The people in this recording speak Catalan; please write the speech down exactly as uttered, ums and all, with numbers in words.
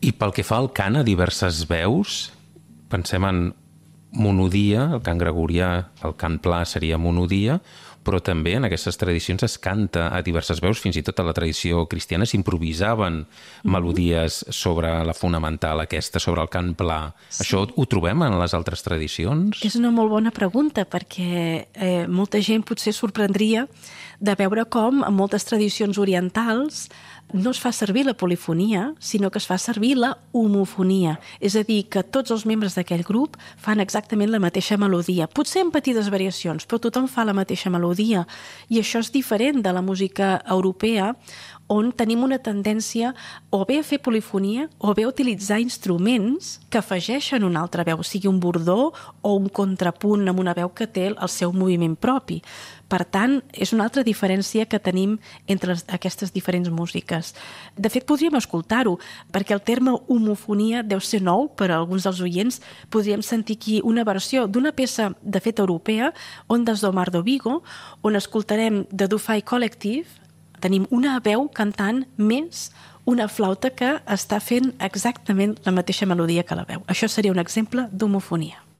I pel que fa al cant a diverses veus, pensem en monodia, el cant gregorià, el cant pla seria monodia, però també en aquestes tradicions es canta a diverses veus, fins i tot a la tradició cristiana s'improvisaven mm-hmm. melodies sobre la fonamental aquesta, sobre el cant pla. Sí. Això ho trobem en les altres tradicions? És una molt bona pregunta, perquè eh, molta gent potser sorprendria de veure com en moltes tradicions orientals no es fa servir la polifonia, sinó que es fa servir la homofonia. És a dir, que tots els membres d'aquell grup fan exactament la mateixa melodia. Potser amb petites variacions, però tothom fa la mateixa melodia. I això és diferent de la música europea, on tenim una tendència o bé a fer polifonia o bé a utilitzar instruments que afegeixen una altra veu, sigui un bordó o un contrapunt amb una veu que té el seu moviment propi. Per tant, és una altra diferència que tenim entre aquestes diferents músiques. De fet, podríem escoltar-ho, perquè el terme homofonia deu ser nou per a alguns dels oients. Podríem sentir aquí una versió d'una peça, de fet, europea, Ondas do Mar do Vigo, on escoltarem The Dufay Collective. Tenim una veu cantant més una flauta que està fent exactament la mateixa melodia que la veu. Això seria un exemple d'homofonia.